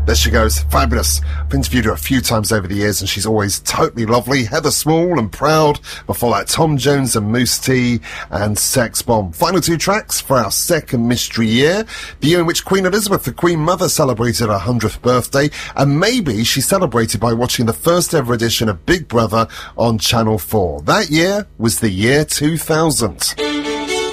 There she goes. Fabulous. I've interviewed her a few times over the years and she's always totally lovely. Heather Small and Proud. Before that, Tom Jones and Mousse T and Sex Bomb. Final two tracks for our second mystery year. The year in which Queen Elizabeth, the Queen Mother, celebrated her 100th birthday. And maybe she celebrated by watching the first ever edition of Big Brother on Channel 4. That year was the year 2000.